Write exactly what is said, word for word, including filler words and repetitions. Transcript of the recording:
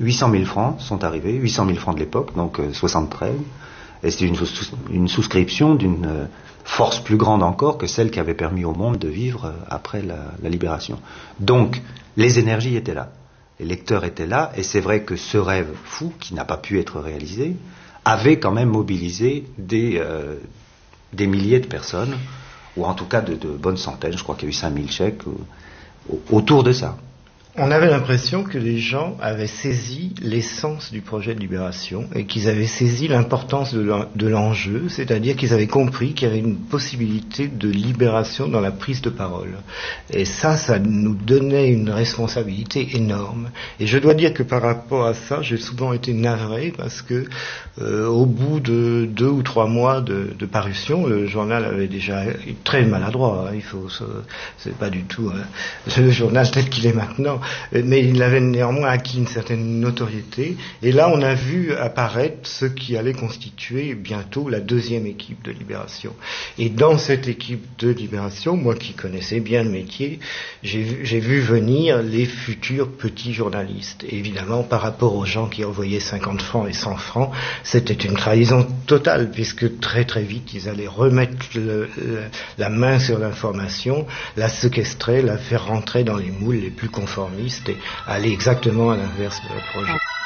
huit cent mille francs sont arrivés, huit cent mille francs de l'époque, donc euh, soixante-treize, et c'est une, sous- une souscription d'une euh, force plus grande encore que celle qui avait permis au monde de vivre euh, après la, la libération. Donc, les énergies étaient là, les lecteurs étaient là, et c'est vrai que ce rêve fou, qui n'a pas pu être réalisé, avait quand même mobilisé des, euh, des milliers de personnes, ou en tout cas de, de bonnes centaines, je crois qu'il y a eu cinq mille chèques, euh, autour de ça. On avait l'impression que les gens avaient saisi l'essence du projet de libération et qu'ils avaient saisi l'importance de l'en- de l'enjeu, c'est-à-dire qu'ils avaient compris qu'il y avait une possibilité de libération dans la prise de parole. Et ça, ça nous donnait une responsabilité énorme. Et je dois dire que par rapport à ça, j'ai souvent été navré parce que euh, au bout de deux ou trois mois de, de parution, le journal avait déjà été très maladroit. Hein, il faut, se- c'est pas du tout hein, le journal tel qu'il est maintenant. Mais il avait néanmoins acquis une certaine notoriété. Et là, on a vu apparaître ce qui allait constituer bientôt la deuxième équipe de Libération. Et dans cette équipe de Libération, moi qui connaissais bien le métier, j'ai vu, j'ai vu venir les futurs petits journalistes. Et évidemment, par rapport aux gens qui envoyaient cinquante francs et cent francs, c'était une trahison totale, puisque très très vite, ils allaient remettre le, le, la main sur l'information, la séquestrer, la faire rentrer dans les moules les plus conformistes et aller exactement à l'inverse de leur projet.